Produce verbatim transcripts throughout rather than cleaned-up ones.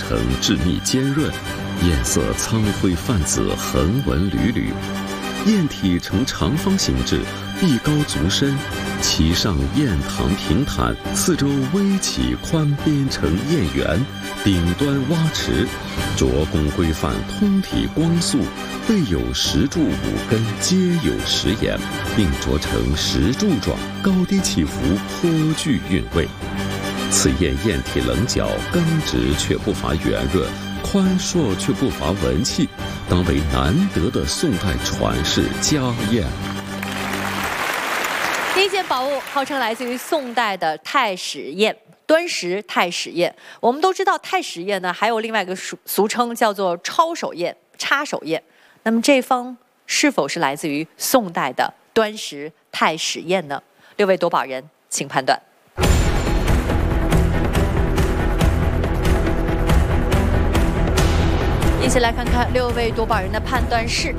层致密尖润，焰色苍灰泛紫，横纹缕缕。焰体呈长方形制，壁高足深，其上焰堂平坦，四周微起宽边呈焰圆，顶端蛙池，着工规范，通体光素，背有石柱五根，皆有石眼，并着成石柱状，高低起伏，颇具韵味。此焰焰体棱角刚直却不乏圆润，宽硕却不乏文气，当为难得的宋代传世佳焰。 第一件宝物号称来自于宋代的太史砚，端石太史砚。我们都知道太史砚呢，还有另外一个俗俗称叫做抄手砚、插手砚。那么这方是否是来自于宋代的端石太史砚呢？六位夺宝人，请判断。一起来看看六位夺宝人的判断是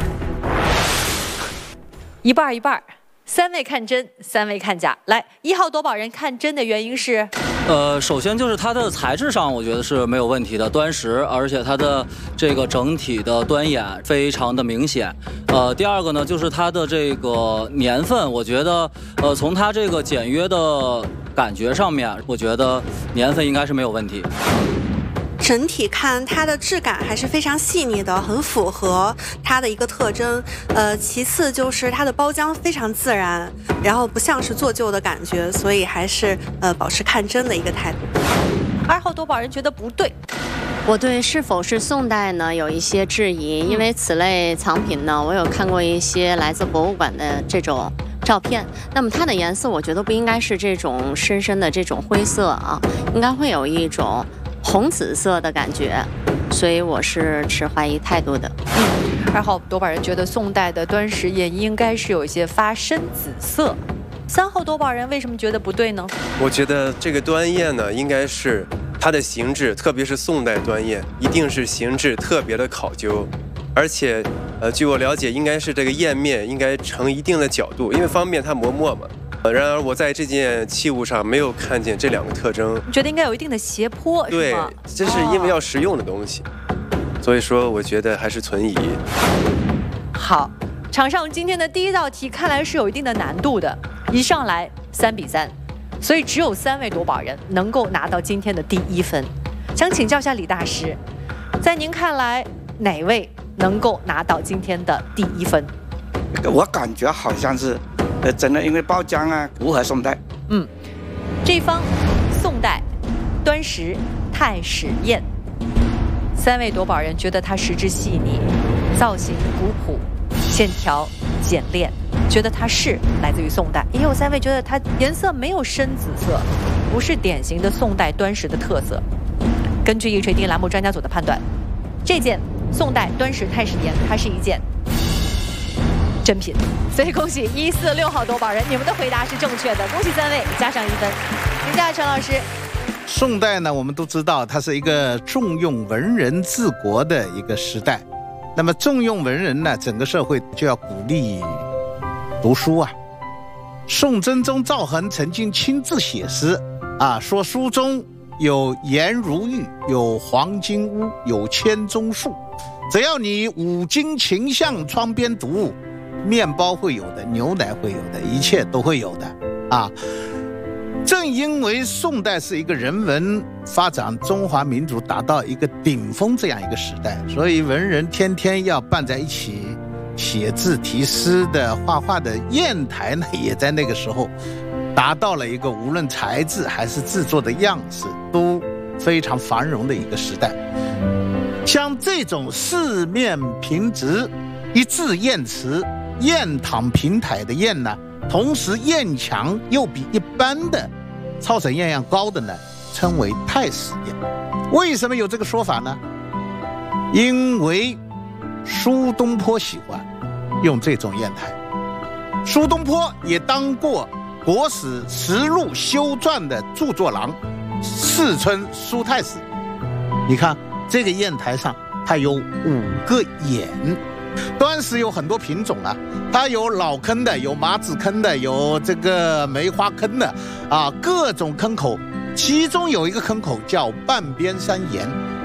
一半一半，三位看真，三位看假。来，一号夺宝人看真的原因是， 呃，首先就是它的材质上，我觉得是没有问题的，端石，而且它的这个整体的端眼非常的明显。呃，第二个呢，就是它的这个年份，我觉得，呃，从它这个简约的感觉上面，我觉得年份应该是没有问题。 整体看它的质感还是非常细腻的，很符合它的一个特征。呃，其次就是它的包浆非常自然，然后不像是做旧的感觉，所以还是呃保持看真的一个态度。 二号夺宝人觉得不对， 我对是否是宋代呢有一些质疑，因为此类藏品呢，我有看过一些来自博物馆的这种照片，那么它的颜色我觉得不应该是这种深深的这种灰色啊，应该会有一种红紫色的感觉，所以我是持怀疑态度的。 嗯，二号夺宝人觉得宋代的端石砚应该是有一些发深紫色。三号夺宝人为什么觉得不对呢？ 我觉得这个端砚呢，应该是它的形制，特别是宋代端砚，一定是形制特别的考究，而且，呃，据我了解，应该是这个砚面应该成一定的角度，因为方便它磨墨嘛。呃，然而我在这件器物上没有看见这两个特征。 你觉得应该有一定的斜坡，是吗？ 对，这是因为要实用的东西，哦、所以说我觉得还是存疑。 好，场上今天的第一道题看来是有一定的难度的，一上来三比三，所以只有三位夺宝人能够拿到今天的第一分。想请教一下李大师，在您看来哪位能够拿到今天的第一分？ 我感觉好像是。呃，真的，因为包浆啊，符合宋代。 嗯，这方宋代端石太史砚，三位夺宝人觉得它实质细腻，造型古朴，线条简练，觉得它是来自于宋代。也有三位觉得它颜色没有深紫色，不是典型的宋代端石的特色。根据一锤定栏目专家组的判断，这件宋代端石太史砚，它是一件真品，所以恭喜一四六号夺宝人，你们的回答是正确的，恭喜三位加上一分。评价陈老师。 宋代呢，我们都知道它是一个重用文人治国的一个时代。那么重用文人呢，整个社会就要鼓励读书啊。宋真宗赵恒曾经亲自写诗啊，说书中有颜如玉，有黄金屋，有千钟树，只要你五经琴相窗边读，面包会有的，牛奶会有的，一切都会有的啊！正因为宋代是一个人文发展、中华民族达到一个顶峰这样一个时代，所以文人天天要办在一起，写字、题诗的、画画的，砚台呢也在那个时候达到了一个无论材质还是制作的样式都非常繁荣的一个时代。像这种四面平直、一字砚词、砚堂平台的砚呢，同时砚墙又比一般的抄手砚样高的呢，称为太史砚。为什么有这个说法呢？因为苏东坡喜欢用这种砚台。苏东坡也当过国史实录修撰的著作郎，世称苏太史。你看这个砚台上它有五个眼，端石有很多品种啊，它有老坑的，有麻子坑的，有这个梅花坑的啊，各种坑口。其中有一个坑口叫半边山岩，